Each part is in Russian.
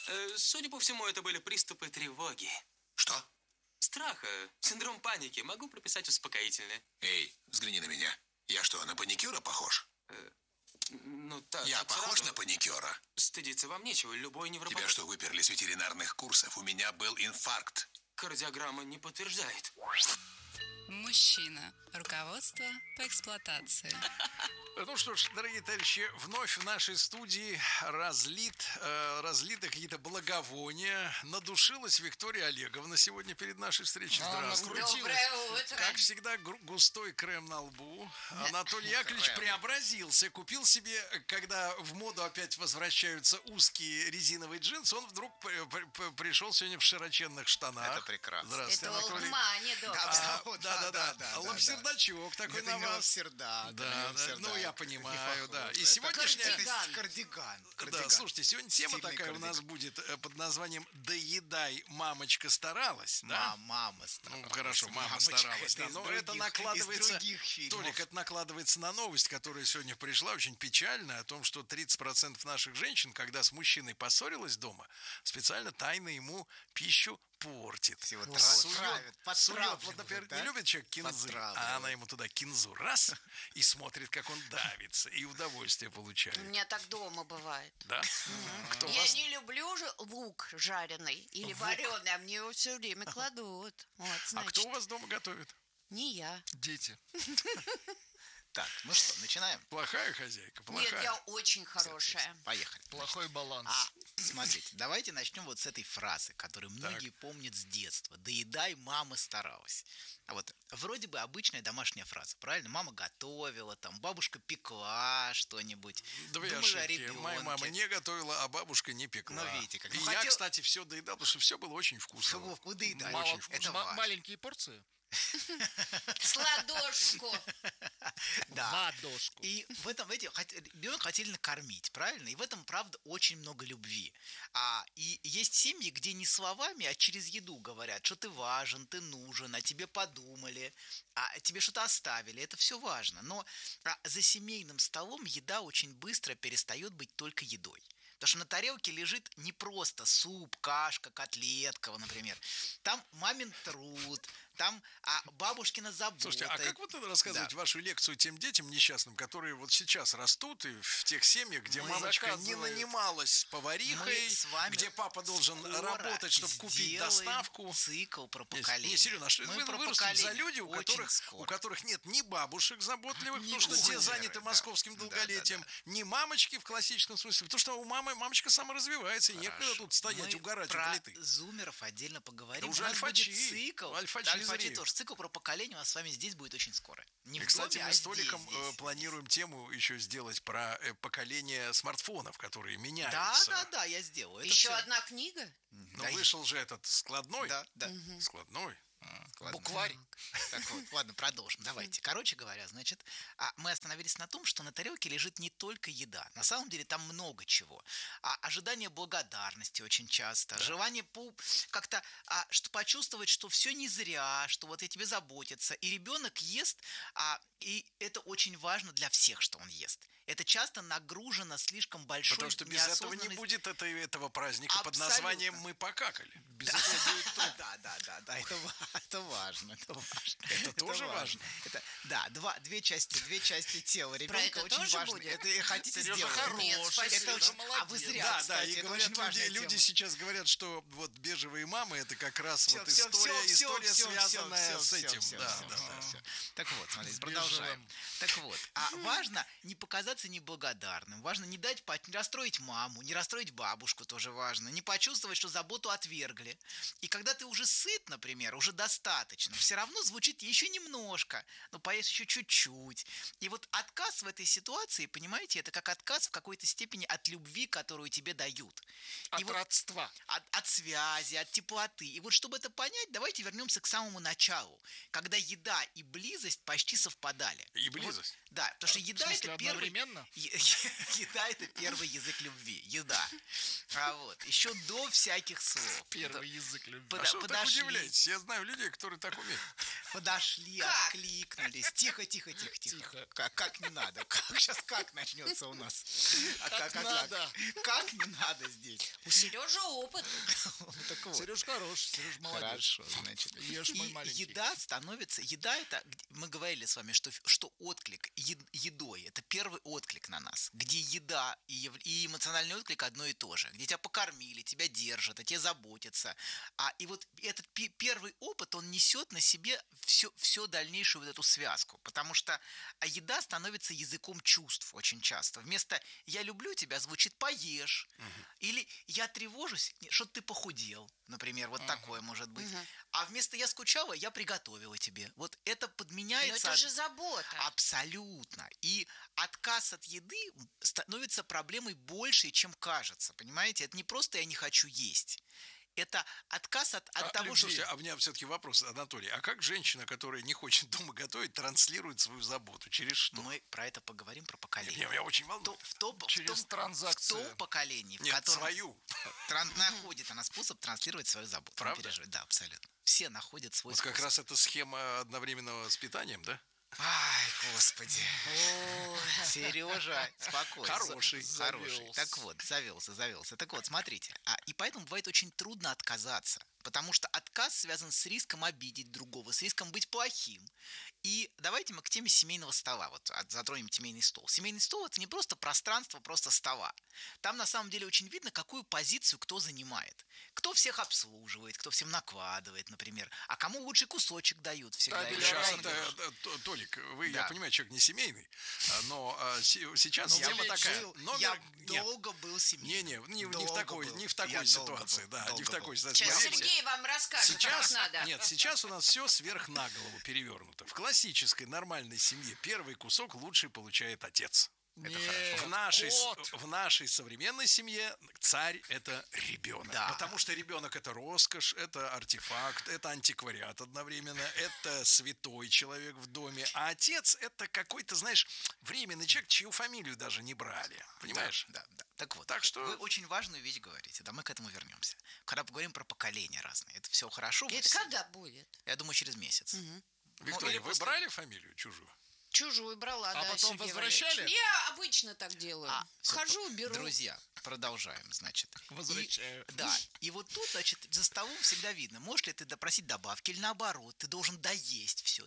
Судя по всему, это были приступы тревоги. Что? Страха, синдром паники. Могу прописать успокоительное. Эй, взгляни на меня. Я что, на паникюра похож? Ну, так, Я так похож сразу на паникюра? стыдиться вам нечего. Любой невропатолог. Тебя что, выперли с ветеринарных курсов? У меня был инфаркт. Кардиограмма не подтверждает. Мужчина. Руководство по эксплуатации. Ну что ж, дорогие товарищи, вновь в нашей студии разлиты какие-то благовония. Надушилась Виктория Олеговна сегодня перед нашей встречей. Здравствуйте. Доброе утро. Как всегда, густой крем на лбу. Анатолий Яковлевич преобразился. Купил себе, когда в моду опять возвращаются узкие резиновые джинсы, он вдруг пришел сегодня в широченных штанах. Это прекрасно. Здравствуйте, Это Анатолий. олдма, не доктор. Да. Лапсердачок такой на вас. Да, ну я понимаю, да. И сегодняшняя... Кардиган. Да, слушайте, сегодня тема такая у нас будет под названием «Доедай, мамочка старалась». Да? Мама старалась. Ну, хорошо, мама старалась. Да, но это накладывается... Толик, это накладывается на новость, которая сегодня пришла, очень печальная, о том, что 30% наших женщин, когда с мужчиной поссорилась дома, специально тайно ему пищу портит. Сует. Вот, например, не любит человек кинзы, а она ему туда кинзу раз и смотрит, как он давится, и удовольствие получает. У меня так дома бывает. Да? Кто Я вас... не люблю лук жареный или вареный, а мне его все время кладут. Вот, А значит, кто у вас дома готовит? не я. Дети. Так, ну что, начинаем? Плохая хозяйка, плохая. Нет, я очень хорошая. Поехали. Плохой баланс. Смотрите, давайте начнем вот с этой фразы, которую многие помнят с детства. «Доедай, мама старалась». А вот вроде бы обычная домашняя фраза, правильно? Мама готовила, там бабушка пекла что-нибудь. Две Думали о ошибки. ребенке. Моя мама не готовила, а бабушка не пекла. Ну, видите, как... И Ну, я, хотел- кстати, все доедал, потому что все было очень вкусно. Вов, вы доедали. Очень Очень вкусно. это важно. Маленькие порции? С ладошку. Да. Ладошку. И в этом, ребенка хотели накормить, правильно? И в этом, правда, очень много любви. И есть семьи, где не словами, а через еду говорят, что ты важен, ты нужен, о тебе подумали, а тебе что-то оставили. Это все важно. Но за семейным столом еда очень быстро перестает быть только едой. Потому что на тарелке лежит не просто суп, кашка, котлетка, например. Там мамин труд, там бабушкина забота. Слушайте, а как вот это рассказывать вашу лекцию тем детям несчастным, которые вот сейчас растут и в тех семьях, где мамочка не нанималась поварихой, где папа должен работать, чтобы купить доставку? Цикл про поколение. Не, серьезно, что вы вырастут за люди, у которых нет ни бабушек заботливых, потому что те заняты московским долголетием, ни мамочки в классическом смысле, потому что у мамочка саморазвивается, и некогда тут стоять, угорать у плиты. Про зумеров отдельно поговорим. Да уже у нас альфачи. будет цикл. Альфачи тоже. Цикл про поколение у нас с вами здесь будет очень скоро. Не И, в кстати, доме, мы а с Толиком здесь. планируем тему еще сделать про поколение смартфонов, которые меняются. Да, я сделаю. Это Еще всё. одна книга? Но вышел же этот складной. Да. Складной. Букварь. Так вот, ладно, продолжим. Давайте. Короче говоря, значит, мы остановились на том, что на тарелке лежит не только еда. На самом деле там много чего. Ожидание благодарности очень часто. Желание как-то почувствовать, что все не зря, что вот о тебе заботятся. И ребенок ест, и это очень важно для всех, что он ест. Это часто нагружено слишком большой Потому что без этого не будет этого праздника под Абсолютно. названием «Мы покакали». Без этого будет трудно. Да, это важно. Это тоже важно. Две части тела ребенка это очень тоже важны. будет? Это хотите Сережа сделать? хорош, Нет, спасибо. Это очень... А вы зря, Да, кстати, и это говорят, очень важная люди тема. сейчас говорят, что вот бежевые мамы это как раз Всё, вот всё, история, всё, связанная с этим. всё. Да. Так вот, смотрите, С продолжаем. бежевым. Так вот, важно не показаться неблагодарным, важно не расстроить маму, не расстроить бабушку, тоже важно, не почувствовать, что заботу отвергли. И когда ты уже сыт, например, уже достаточно, все равно звучит еще немножко, но поесть еще чуть-чуть. И вот отказ в этой ситуации, понимаете, это как отказ в какой-то степени от любви, которую тебе дают. От И вот родства. от связи, от теплоты. И вот чтобы это понять, давайте вернемся к самому началу, когда еда и близость почти совпадали. И близость. Да, потому что еда В смысле, это первый... одновременно? Одновременно? Еда — это первый язык любви. Еда. Еще до всяких слов. Первый язык любви. А что вы так удивляетесь? Я знаю людей, которые так умеют. Подошли, откликнулись. Тихо. Как не надо? Сейчас как начнется у нас? Как надо. Как не надо здесь? У Сережи опыт. Так вот. Сереж хорош, Сереж молодец. Хорошо, значит. Ешь, мой маленький. Еда это, мы говорили с вами, что отклик едой, это первый отклик на нас, где еда и эмоциональный отклик одно и то же, где тебя покормили, тебя держат, о тебе заботятся. И вот этот первый опыт, он несет на себе всю дальнейшую вот эту связку, потому что еда становится языком чувств очень часто. Вместо «я люблю тебя» звучит «поешь», или «я тревожусь», что ты похудел, например, вот такое может быть. А вместо «я скучала», «я приготовила тебе». Вот это подменяется. Но это же забота. Абсолютно. И отказ от еды становится проблемой большей, чем кажется. Понимаете? Это не просто «я не хочу есть». Это отказ от того, что... Слушайте, у меня все-таки вопрос, Анатолий. А как женщина, которая не хочет дома готовить, транслирует свою заботу? Через что? Мы про это поговорим, про поколение. Я очень волнуюсь. Через транзакцию. В том поколении, в Нет, котором... свою. Находит она способ транслировать свою заботу. Правда? Да, абсолютно. Все находят свой Вот способ. как раз эта схема одновременного с питанием, да? Ай, господи. Сережа, спокойно. Хороший. Так вот, завелся. Так вот, смотрите. И поэтому бывает очень трудно отказаться. Потому что отказ связан с риском обидеть другого, с риском быть плохим. И давайте мы к теме семейного стола. Вот затронем семейный стол. Семейный стол — это не просто пространство, просто стола. Там на самом деле очень видно, какую позицию кто занимает. Кто всех обслуживает, кто всем накладывает, например. А кому лучший кусочек дают всегда. Сейчас, Толик, я понимаю, человек не семейный, но сейчас тема такая. Я долго был семейным. Не в такой ситуации. Да, не в такой ситуации. Сейчас Сергей вам расскажет, как надо. Нет, сейчас у нас все сверх на голову перевернуто. В классической нормальной семье первый кусок лучший получает отец. Это хорошо. В нашей современной семье царь — это ребенок. Да. Потому что ребенок — это роскошь, это артефакт, это антиквариат одновременно, это святой человек в доме. А отец — это какой-то, знаешь, временный человек, чью фамилию даже не брали. Понимаешь? Да. Так вот, Так что... вы очень важную вещь говорите. Да, мы к этому вернемся. Когда поговорим про поколения разные. Это все хорошо. Это когда будет? Я думаю, через месяц. Виктория, вы брали фамилию чужую? Чужую брала, да. потом Сергей возвращали? Валерьевич. Я обычно так делаю. Хожу, беру. Друзья, продолжаем, значит. Возвращаю. И вот тут, значит, за столом всегда видно, можешь ли ты допросить добавки или наоборот, ты должен доесть все,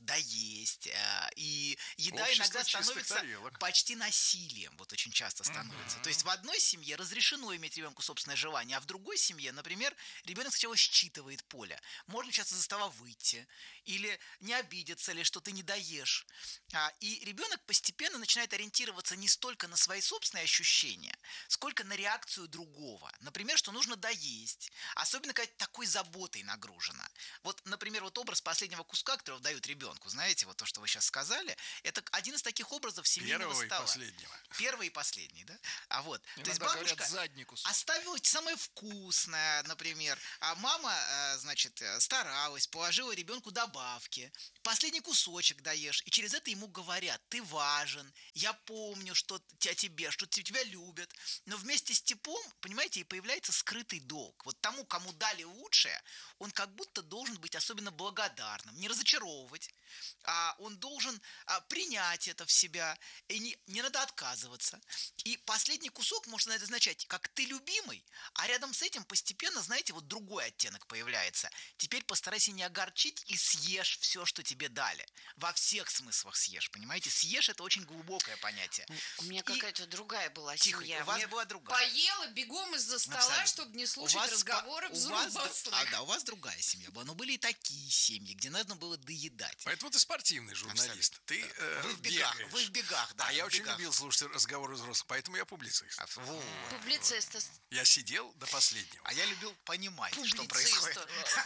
и еда Общество иногда чистых становится тарелок. почти насилием, вот очень часто становится. То есть в одной семье разрешено иметь ребенку собственное желание, а в другой семье, например, ребенок сначала считывает поле. Можно часто за стола выйти, или не обидеться ли, что ты не доешь. И ребенок постепенно начинает ориентироваться не столько на свои собственные ощущения, сколько на реакцию другого. Например, что нужно доесть. Особенно, когда такой заботой нагружена. Вот, например, вот образ последнего куска, который дают ребенку, знаете, вот то, что вы сейчас сказали, это один из таких образов семейного стола. Первого и последнего. Первый и последний, да? То есть Иногда бабушка говорят, задний кусок. оставила самое вкусное, например. А мама, значит, старалась, положила ребенку добавки. Последний кусочек доешь, и через это ему говорят: ты важен, я помню, что о тебе, что тебя любят. Но вместе с типом, понимаете, и появляется скрытый долг. Вот тому, кому дали лучшее, он как будто должен быть особенно благодарным, не разочаровывать. Он должен принять это в себя, и не надо отказываться. И последний кусок может означать, как ты любимый, а рядом с этим постепенно, знаете, вот другой оттенок появляется. Теперь постарайся не огорчить и съешь все, что тебе дали. Во всех смыслах съешь, понимаете? Съешь — это очень глубокое понятие. У меня какая-то другая была Тихо, семья. у вас Мне была другая. Поела бегом из-за стола, Абсолютно. чтобы не слушать разговоры взрослых. Да, у вас другая семья была. Но были и такие семьи, где надо было доедать. Поэтому ты спортивный журналист. Абсолютно. Ты Вы в бегаешь. бегах, да. А я в очень бегах. любил слушать разговоры взрослых, поэтому я публицист. Публицист. Я сидел до последнего. А я любил понимать, что Публицист. происходит.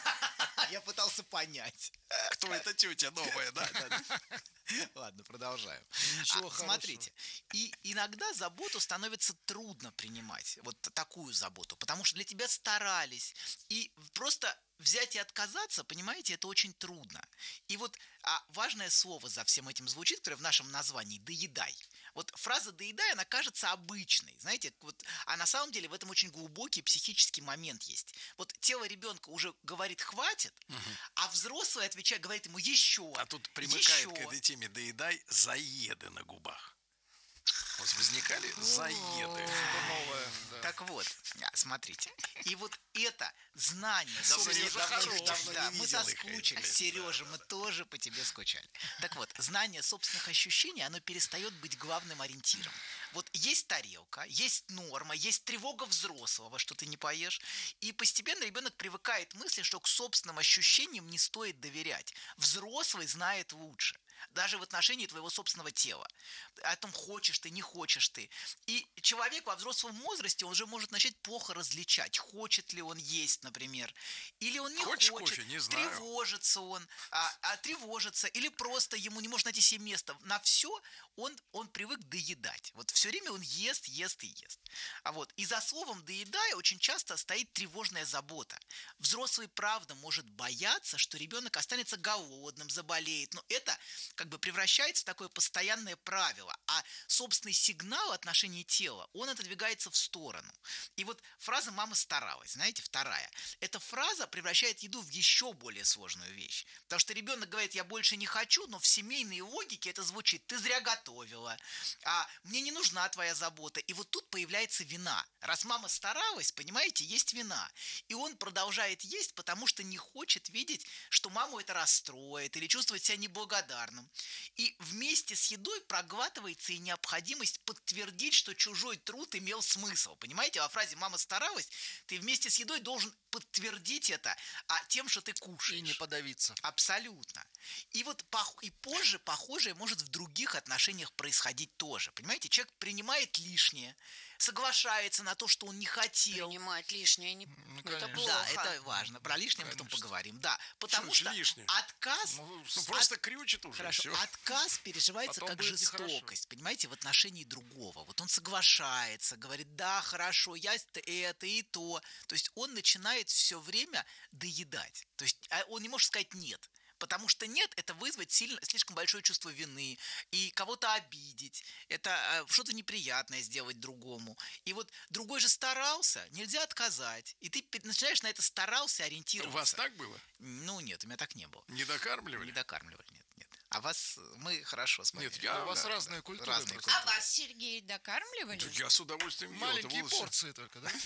Я пытался понять. Кто эта тетя новая, да? Ладно, продолжаем. Ничего хорошего. Смотрите, и иногда заботу становится трудно принимать, вот такую заботу, потому что для тебя старались, и просто взять и отказаться, понимаете, это очень трудно. И вот важное слово за всем этим звучит, которое в нашем названии — доедай. Вот фраза «доедай», она кажется обычной, знаете, вот, а на самом деле в этом очень глубокий психический момент есть. Вот тело ребенка уже говорит «хватит», а взрослый отвечает, говорит ему «еще». А тут примыкает к этой теме «доедай» заеды на губах. Вот возникали заеды. Так вот, смотрите. И вот это знание... Давно не Да, мы видел их, соскучились, Сережа, мы тоже по тебе скучали. Так вот, знание собственных ощущений, оно перестает быть главным ориентиром. Вот есть тарелка, есть норма, есть тревога взрослого, что ты не поешь. И постепенно ребенок привыкает к мысли, что к собственным ощущениям не стоит доверять. Взрослый знает лучше. Даже в отношении твоего собственного тела. О том, хочешь ты, не хочешь ты. И человек во взрослом возрасте, он уже может начать плохо различать, хочет ли он есть, например, или он не Хочешь хочет, кофе? Не знаю. тревожится он, тревожится, или просто ему не может найти себе место. На все он привык доедать. Вот все время он ест и ест. И за словом «доедая» очень часто стоит тревожная забота. Взрослый, правда, может бояться, что ребенок останется голодным, заболеет, но это как бы превращается в такое постоянное правило, а собственный сигнал отношения тела, он отодвигается в сторону. И вот фраза «мама старалась», знаете, вторая, эта фраза превращает еду в еще более сложную вещь. Потому что ребенок говорит «я больше не хочу», но в семейной логике это звучит «ты зря готовила», «мне не нужна твоя забота». И вот тут появляется вина. Раз мама старалась, понимаете, есть вина. И он продолжает есть, потому что не хочет видеть, что маму это расстроит или чувствовать себя неблагодарным. И вместе с едой проглатывается и необходимость подтвердить, что чужой труд имел смысл. Понимаете, во фразе «мама старалась» ты вместе с едой должен подтвердить это тем, что ты кушаешь. И не подавиться. Абсолютно. И вот и позже похожее может в других отношениях происходить тоже. Понимаете, человек принимает лишнее, соглашается на то, что он не хотел. Принимать лишнее не... это плохо. Да, это важно. Про лишнее потом поговорим. Да, потому что лишнее? отказ... Просто крючит уже. Хорошо, Всё. отказ переживается Потом как будет нехорошо. жестокость, понимаете, в отношении другого. Вот он соглашается, говорит, да, хорошо, я это и то. То есть он начинает все время доедать. То есть он не может сказать нет. Потому что нет, это вызвать слишком большое чувство вины, и кого-то обидеть, это что-то неприятное сделать другому. И вот другой же старался, нельзя отказать. И ты начинаешь на это старался ориентироваться. У вас так было? Ну нет, у меня так не было. Не докармливали? Не докармливали, нет. А вас мы хорошо смотрели. Нет, У вас разные культуры. разные просто. А вас, Сергей, докармливали? Да я с удовольствием ел. это Маленькие было всё. порции только, да?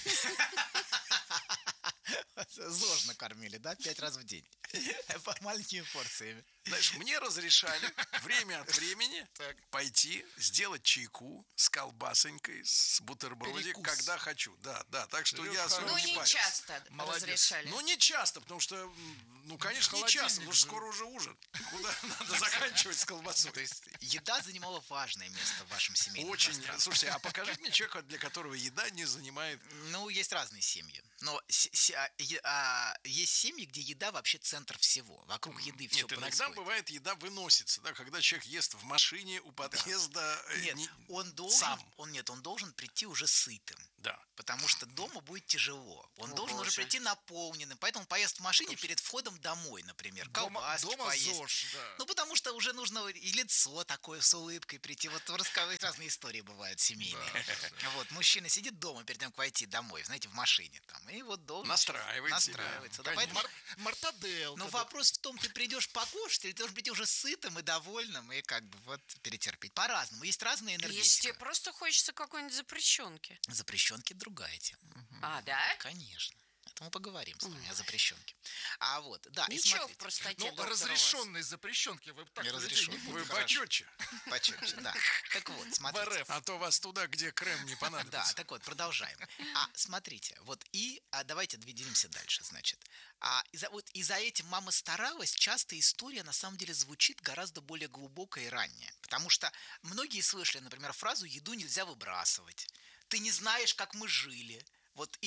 ЗОЖ накормили, да? 5 раз в день. Маленькими порциями. Знаешь, мне разрешали время от времени пойти, сделать чайку с колбасонькой, с бутербродик, Перекус. когда хочу. Да, так что Серёж, я особо Ну, не не парюсь. часто Молодец. разрешали. Ну, не часто, потому что, конечно, не часто, Холодильник потому что же. скоро уже ужин. Куда надо заканчивать с колбасой? То есть еда занимала важное место в вашем семейном Очень. пространстве. Слушайте, а покажите мне человека, для которого еда не занимает... Ну, есть разные семьи. Но есть семьи, где еда вообще центр всего. Вокруг еды все Нет, иногда происходит. бывает, еда выносится, да, когда человек ест в машине у подъезда. Нет, он должен, сам. он должен прийти уже сытым. Да. Потому что дома будет тяжело. Он должен уже Боже. прийти наполненным. Поэтому поест в машине перед входом домой, например. Колбаски Дома поесть. ЗОЖ, да. Ну, потому что уже нужно и лицо такое с улыбкой прийти. Вот рассказывать разные истории бывают семейные. Вот, мужчина сидит дома перед тем, как войти домой, знаете, в машине там. И вот должен... Настраивает себя. Настраивается. Да, поэтому... Мартадел. Но вопрос в том, ты придешь покушать, или ты должен быть уже сытым и довольным, и как бы вот перетерпеть. По-разному. Есть разные Если энергетики. тебе просто хочется какой-нибудь запрещенки. Запрещенки другая тема. А, да? Конечно. Это мы поговорим с вами о запрещенке. А вот, да, и Ничего в смотрите. простоте, Ну, доктор, у вас. разрешенные запрещенки вы так Не людей разрешенные. не Вы будете. почетче, Почетче, да. Так вот, В смотрите. РФ. а то вас туда, где крем не Да, понадобится. так вот, продолжаем. Смотрите, вот давайте двинемся дальше, значит. И за этим мама старалась, часто история на самом деле звучит гораздо более глубокая и ранняя. Потому что многие слышали, например, фразу «еду нельзя выбрасывать», «ты не знаешь, как мы жили», вот, или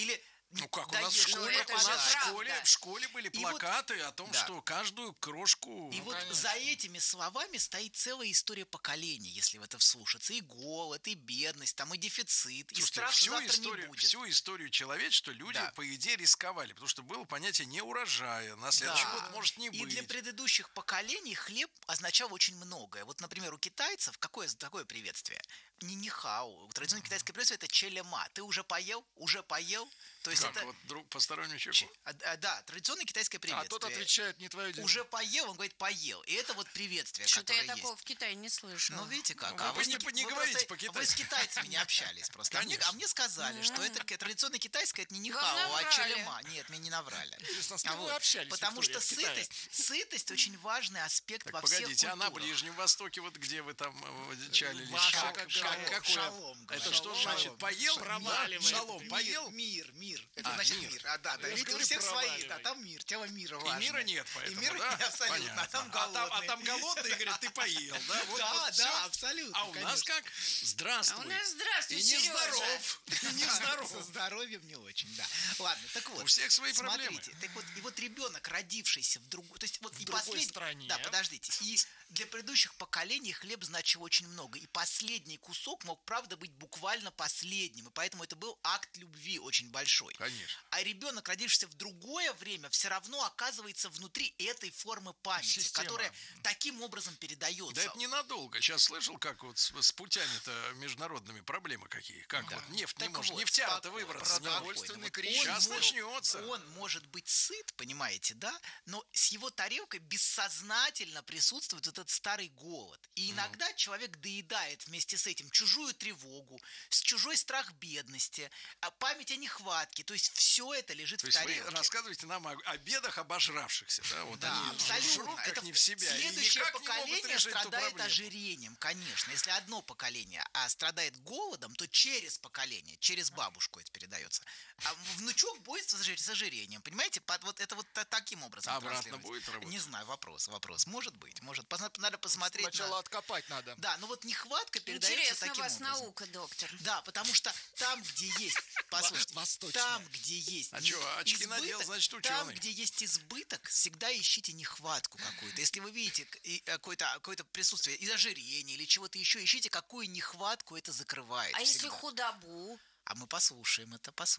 Ну как, у даешь нас в школе, это у же нас правда. в школе были И вот- плакаты о том, да. что каждую крошку... И вот конечно. за этими словами стоит целая история поколений, если в это вслушаться. И голод, и бедность, там и дефицит, и Слушайте, страх, что завтра не будет. всю историю человечества люди, Да. по идее, рисковали, потому что было понятие неурожая, на следующий Да. год может не И быть. для предыдущих поколений хлеб означал очень многое. Вот, например, у китайцев какое такое приветствие? Нинихао. Традиционное китайское приветствие – это челема. Ты уже поел? Уже поел? То есть Как, это... вот постороннему человеку? Да, традиционное китайское А приветствие. тот отвечает, не твое дело. Уже поел, он говорит, поел. И это вот приветствие, Что-то я которое такого есть. в Китае не слышала. Ну, видите как. Ну, вы не говорите просто- по-китайски. Вы с китайцами не общались просто. А мне сказали, что это традиционное китайское, это не нихао, а наврали. челема. Нет, мне не наврали. Интересно, с кем вы Вот. общались, Потому Виктория, что в Китае? сытость очень важный аспект Так, во всех погодите, а на культурах. Ближнем Востоке, вот где вы там чалились? Ваша, Шалом, как шалом, говорят, какое? шалом, Это говорят. что значит? Шалом. Поел? Проваливает. Шалом, поел? Мир. Это А, значит мир. мир. Да. Я же Видите, у говорю, всех свои. проваливай. Да, там мир, тема мира И важная. мира нет, поэтому, И мира да? нет, абсолютно. Понятно. А там А голодные. там голодные, говорят, ты поел, да? Вот, Да, вот всё. да, абсолютно. А у нас конечно. как? А Здравствуй. у нас здравствуй, И Сережа. нездоров. И Со нездоров. здоровьем не очень, да. Ладно, так вот. У всех свои смотрите, проблемы. так вот, и вот ребенок, родившийся в другой, то есть вот и другой последний, стране. да, подождите, и для предыдущих поколений хлеб значил очень много, и последний кусок мог, правда, быть буквально последним, и поэтому это был акт любви очень большой. Конечно. А ребенок, родившийся в другое время, все равно оказывается внутри этой формы памяти, Система. которая таким образом передается. Да это ненадолго. Сейчас слышал, как вот с путями-то международными проблемы какие. Как вот нефть не Так может, вот, нефтяра-то спокойно, выбраться не может. продовольственный Вот кризис. он Сейчас может- начнется. Он может быть сыт, понимаете, да? Но с его тарелкой бессознательно присутствует вот этот старый голод. И иногда человек доедает вместе с этим чужую тревогу, с чужой страх бедности, память о нехватке. То есть все это лежит То в есть вы тарелке. рассказываете нам о бедах обожравшихся, да? Вот Да, они абсолютно. жрут как Это не в себя. и Следующее никак не могут поколение решить эту страдает проблему. ожирением, конечно. Если одно поколение страдает голодом, то через поколение, через бабушку это передается. А внучок будет с ожирением, понимаете? Вот это вот таким образом. А обратно транслируется. будет работать? Не знаю, вопрос. Может быть. Надо посмотреть. Сначала откопать надо. Да, но вот нехватка передается Интересно таким вас образом. наука, доктор. Да, потому что там, где есть, послушайте, Восточная. там, где есть А чё, очки надел, значит, там, ученый. где есть избыток, всегда ищите нехватку какую-то. Если вы видите какое-то присутствие из ожирения или чего-то еще, ищите, какую нехватку это закрывает. А если всегда. худобу? А мы послушаем.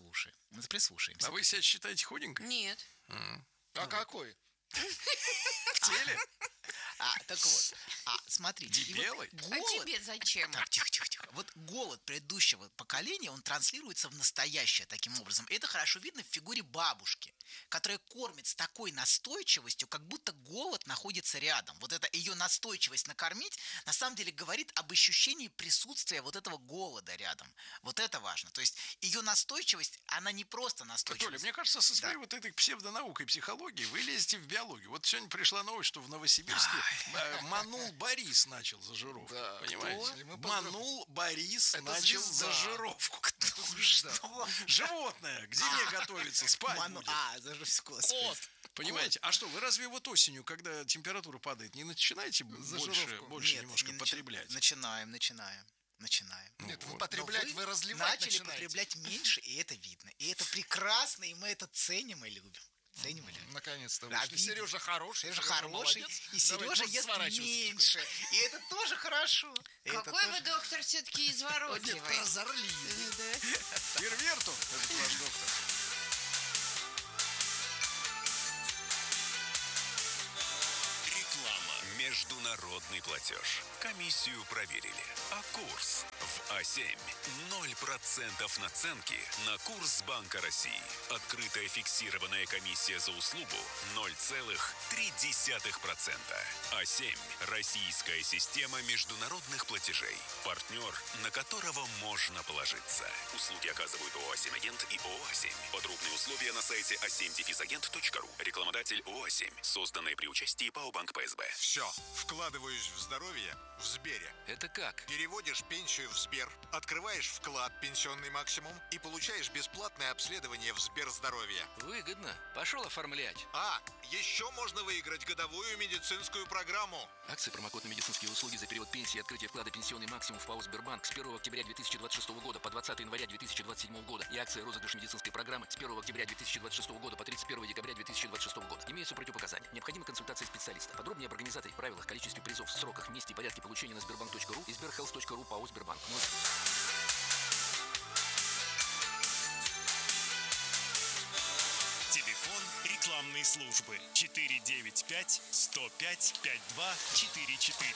Мы прислушаемся. А вы себя считаете худенькой? Нет. А какой? В теле? Так вот, смотрите. и вот Дебелый? А голод- тебе зачем? Так, тихо. Вот голод предыдущего поколения, он транслируется в настоящее таким образом. И это хорошо видно в фигуре бабушки, которая кормит с такой настойчивостью, как будто голод находится рядом. Вот эта ее настойчивость накормить, на самом деле говорит об ощущении присутствия вот этого голода рядом. Вот это важно. То есть ее настойчивость, она не просто Толя, настойчивость. мне кажется, со своей вот этой псевдонаукой психологии вы лезете в биологию. Вот сегодня пришла новость, что в Новосибирске Манул Борис начал зажировку. Да, Понимаете? кто? И мы Манул Борис Это начал звезда. зажировку. Что? Животное, к зиме готовится, спать будет. Господи. Понимаете? А что, вы разве вот осенью, когда температура падает, не начинаете Зажировку. больше Нет, немножко не потреблять? Начинаем. Нет, вы вот. потребляете, Но вы разливать начали начинаете. потреблять меньше, и это видно. И это прекрасно, и мы это ценим и любим. Ценим и любим. Наконец-то Да, вышли. видно. Сережа хороший. Сережа хороший, молодец. и Давай, Сережа можно ест сворачиваться меньше. И это тоже хорошо. Это Какой тоже- вы, доктор, все-таки изворотливый. Прозорливый. Ферверту, этот ваш доктор. Реклама. Международный платеж. Комиссию проверили. А курс в А7. 0% наценки на курс Банка России. Открытая фиксированная комиссия за услугу 0,3%. А7. Российская система международных платежей. Партнер, на которого можно положиться. Услуги оказывают ООО «А7 Агент» и ООО «А7». Подробные условия Условия на сайте a7-agent.ru. Рекламодатель ООО «А7». Созданное при участии ПАО «Банк ПСБ». Все, вкладываюсь в здоровье в Сбере. Это как? Переводишь пенсию в Сбер, открываешь вклад «Пенсионный максимум» и получаешь бесплатное обследование в Сберздоровье. Выгодно. Пошел оформлять. Еще можно выиграть годовую медицинскую программу. Акции промокод на медицинские услуги за период пенсии и открытие вклада «Пенсионный максимум» в ПАО «Сбербанк» с 1 октября 2026 года по 20 января 2027 года и акция розыгрыш медицинской программы с 1 октября 2026 года по 31 декабря 2026 года. Имеются противопоказания. Необходима консультация специалиста. Подробнее об организации, правилах, количестве призов, сроках, месте и порядке получения на sberbank.ru и sberhealth.ru ПАО «Сбербанк». Телефон рекламной службы 495 105 5244.